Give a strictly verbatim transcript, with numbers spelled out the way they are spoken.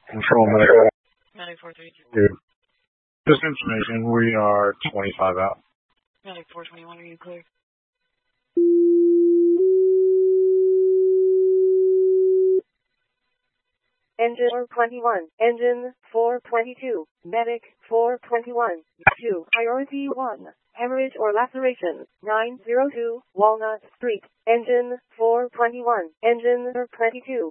Control medical. Medic four thirty-two. Just information, we are twenty-five out. Medic four twenty-one, are you clear? Engine four twenty-one, engine four twenty-two, medic four twenty-one, two, priority one, hemorrhage or laceration, nine zero two, Walnut Street, engine four twenty-one, engine twenty-two.